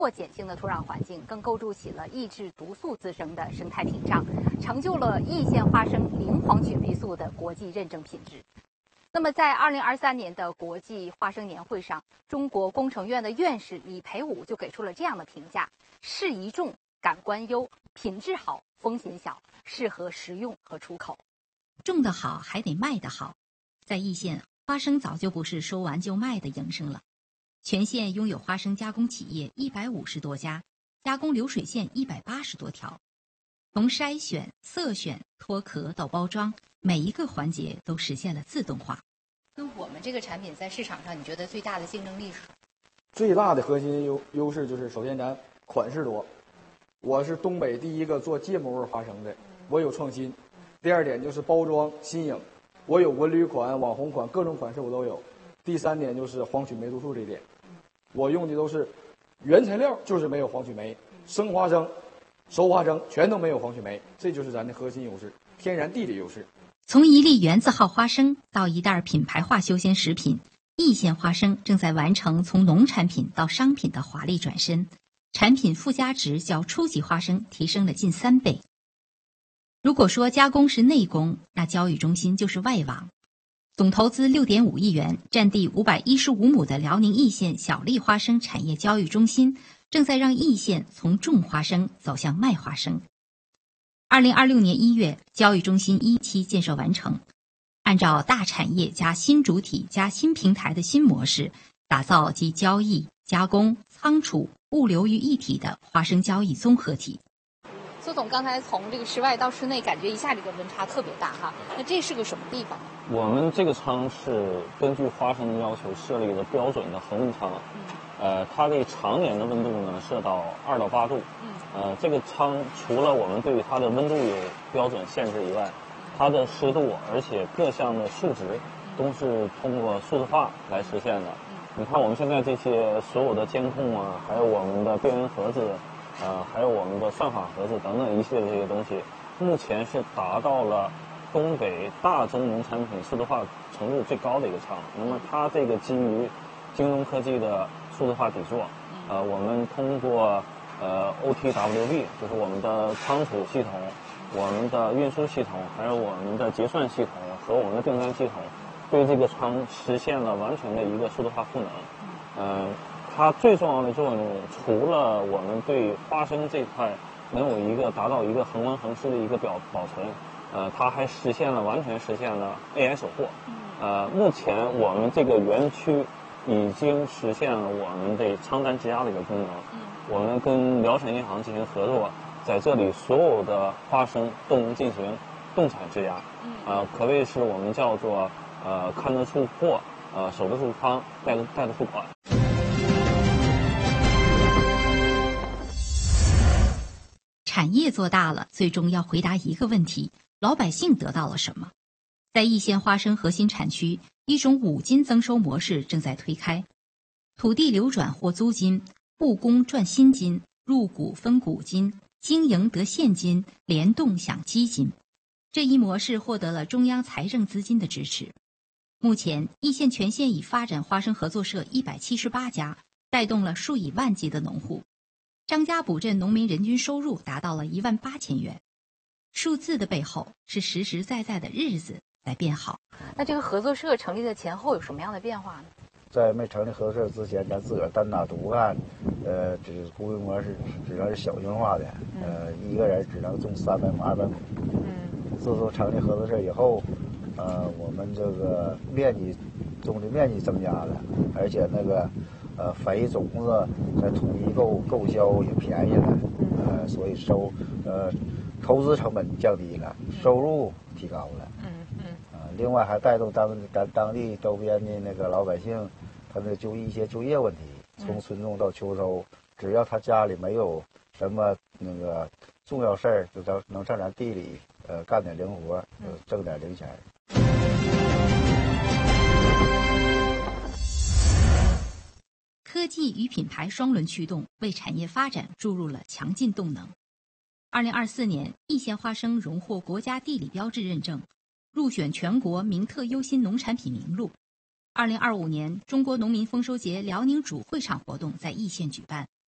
或碱性的土壤环境，更构筑起了抑制毒素滋生的生态屏障，成就了易县花生零黄曲霉素的国际认证品质。那么，在2023年的国际花生年会上，中国工程院的院士李培武就给出了这样的评价：适宜种，感官优，品质好，风险小，适合食用和出口。 种得好还得卖得好，在易县，花生早就不是收完就卖的营生了。全县拥有花生加工企业150多家，加工流水线180多条。从筛选、色选、脱壳到包装，每一个环节都实现了自动化。 那我们这个产品在市场上，你觉得最大的竞争力是什么？ 最大的核心优势就是，首先咱款式多，我是东北第一个做芥末味花生的，我有创新。第二点就是包装新颖，我有文旅款、网红款，各种款式我都有。第三点就是黄曲霉毒素这一点，我用的都是原材料，就是没有黄曲霉，生花生、熟花生全都没有黄曲霉，这就是咱的核心优势，天然地理优势。 从一粒原字号花生到一袋品牌化休闲食品，易县花生正在完成从农产品到商品的华丽转身，产品附加值较初级花生提升了近3倍。如果说加工是内功，那交易中心就是外网。总投资6.5亿元，占地515亩的辽宁易县小粒花生产业交易中心，正在让易县从种花生走向卖花生。2026年1月，交易中心1期建设完成，按照大产业加新主体加新平台的新模式，打造集交易、加工、仓储、物流于一体的花生交易综合体。 苏总刚才从这个室外到室内，感觉一下这个温差特别大哈。那这是个什么地方？ 我们这个仓是根据花生要求设立的标准的恒温仓，它的常年的温度呢设到2到8度。这个仓除了我们对于它的温度有标准限制以外，它的湿度而且各项的数值都是通过数字化来实现的。你看我们现在这些所有的监控啊，还有我们的边缘盒子。还有我们的算法盒子等等一系列这些东西，目前是达到了东北大宗农产品数字化程度最高的一个仓。那么它这个基于金融科技的数字化底座，我们通过OTWB， 就是我们的仓储系统、我们的运输系统，还有我们的结算系统和我们的订单系统，对这个仓实现了完全的一个数字化赋能。它最重要的作用，除了我们对花生这块能有一个达到一个恒温恒湿的一个保存，它还完全实现了 AI 守货。目前我们这个园区已经实现了我们的仓单质押的一个功能。我们跟辽沈银行进行合作，在这里所有的花生都能进行动产质押。可谓是我们叫做看得出货，守得住仓，带得出款。 产业做大了，最终要回答一个问题：老百姓得到了什么？在易县花生核心产区，一种5金增收模式正在推开，土地流转获租金，布工赚新金，入股分股金，经营得现金，联动享基金。这一模式获得了中央财政资金的支持。目前，易县全县已发展花生合作社178家，带动了数以万计的农户。张家堡镇农民人均收入达到了18000元，数字的背后是实实在在的日子在变好。 那这个合作社成立的前后有什么样的变化呢？ 在没成立合作社之前，咱自个儿单打独干，规模是只能是小型化的，一个人只能种300亩、200亩。自从成立合作社以后，我们这个种的面积增加了，而且那个肥种子在统一购销也便宜了，所以投资成本降低了，收入提高了。另外还带动咱当地周边的那个老百姓，他的一些就业问题，从春种到秋收，只要他家里没有什么那个重要事儿，就能上咱地里干点零活，挣点零钱。 科技与品牌双轮驱动，为产业发展注入了强劲动能。2024年，易县花生荣获国家地理标志认证，入选全国名特优新农产品名录。2025年，中国农民丰收节辽宁主会场活动在易县举办，